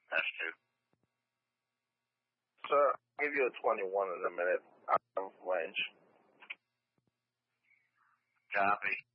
That's two. Sir, I'll give you a 21 in a minute. Out of range. Copy.